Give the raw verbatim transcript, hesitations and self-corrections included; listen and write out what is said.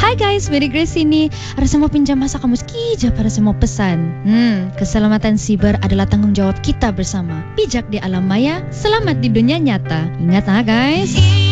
Hai guys, Mary Grace ini. Ada semua pinjam masa kamu sekejap pada semua pesan. Hmm, keselamatan siber adalah tanggung jawab kita bersama. Bijak di alam maya, selamat di dunia nyata. Ingat ah guys.